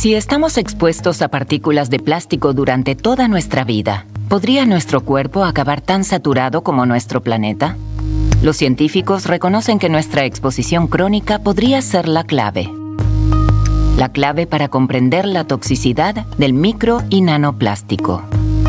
Si estamos expuestos a partículas de plástico durante toda nuestra vida, ¿podría nuestro cuerpo acabar tan saturado como nuestro planeta? Los científicos reconocen que nuestra exposición crónica podría ser la clave para comprender la toxicidad del micro y nanoplástico.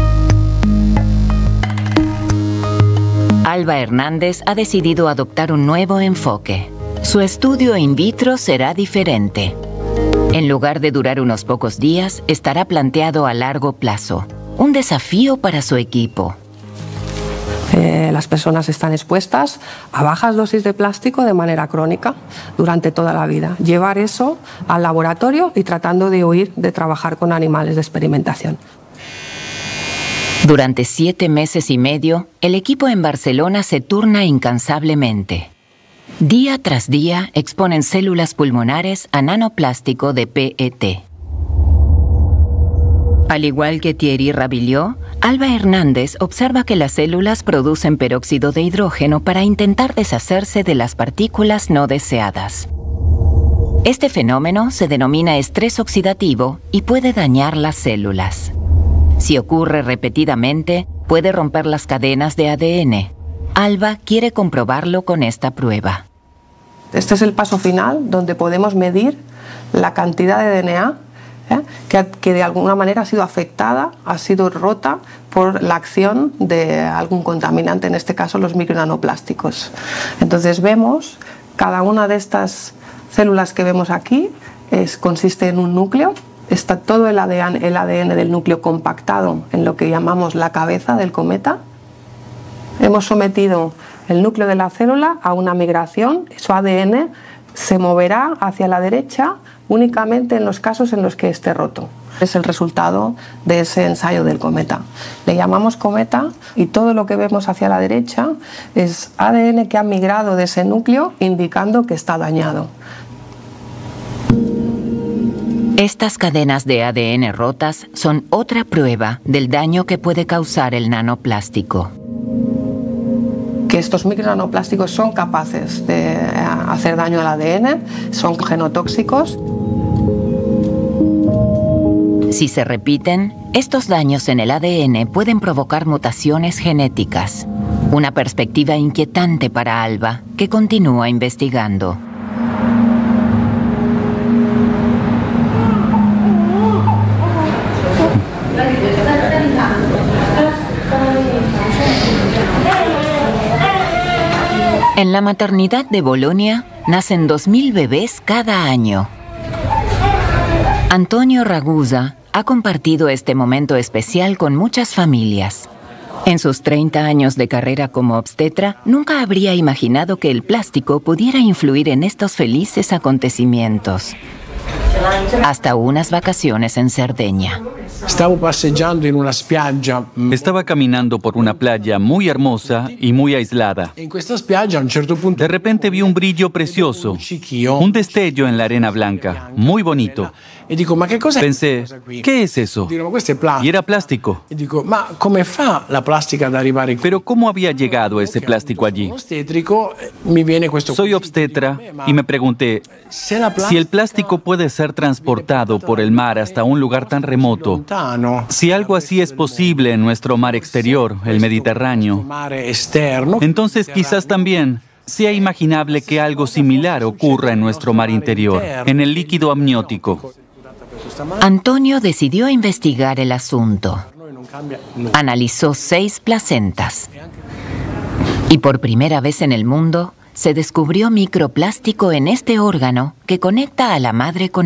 Alba Hernández ha decidido adoptar un nuevo enfoque. Su estudio in vitro será diferente. En lugar de durar unos pocos días, estará planteado a largo plazo. Un desafío para su equipo. Las personas están expuestas a bajas dosis de plástico de manera crónica durante toda la vida. Llevar eso al laboratorio y tratando de huir de trabajar con animales de experimentación. Durante 7 meses y medio, el equipo en Barcelona se turna incansablemente. Día tras día exponen células pulmonares a nanoplástico de PET. Al igual que Thierry Ravillot, Alba Hernández observa que las células producen peróxido de hidrógeno para intentar deshacerse de las partículas no deseadas. Este fenómeno se denomina estrés oxidativo y puede dañar las células. Si ocurre repetidamente, puede romper las cadenas de ADN. Alba quiere comprobarlo con esta prueba. Este es el paso final donde podemos medir la cantidad de DNA que de alguna manera ha sido afectada, ha sido rota por la acción de algún contaminante, en este caso los micronanoplásticos. Entonces vemos cada una de estas células que vemos aquí consiste en un núcleo. Está todo el ADN del núcleo compactado en lo que llamamos la cabeza del cometa. Hemos sometido el núcleo de la célula a una migración. Su ADN se moverá hacia la derecha únicamente en los casos en los que esté roto. Es el resultado de ese ensayo del cometa. Le llamamos cometa y todo lo que vemos hacia la derecha es ADN que ha migrado de ese núcleo indicando que está dañado. Estas cadenas de ADN rotas son otra prueba del daño que puede causar el nanoplástico. Que estos micronanoplásticos son capaces de hacer daño al ADN, son genotóxicos. Si se repiten, estos daños en el ADN pueden provocar mutaciones genéticas. Una perspectiva inquietante para Alba, que continúa investigando. En la maternidad de Bolonia nacen 2.000 bebés cada año. Antonio Ragusa ha compartido este momento especial con muchas familias. En sus 30 años de carrera como obstetra, nunca habría imaginado que el plástico pudiera influir en estos felices acontecimientos. Hasta unas vacaciones en Cerdeña. Estaba caminando por una playa muy hermosa y muy aislada. De repente vi un brillo precioso, un destello en la arena blanca, muy bonito. Pensé, ¿qué es eso? Y era plástico. Pero ¿cómo había llegado ese plástico allí? Soy obstetra y me pregunté, si el plástico puede ser transportado por el mar hasta un lugar tan remoto, si algo así es posible en nuestro mar exterior, el Mediterráneo, entonces quizás también sea imaginable que algo similar ocurra en nuestro mar interior, en el líquido amniótico. Antonio decidió investigar el asunto. Analizó 6 placentas. Y por primera vez en el mundo, se descubrió microplástico en este órgano que conecta a la madre con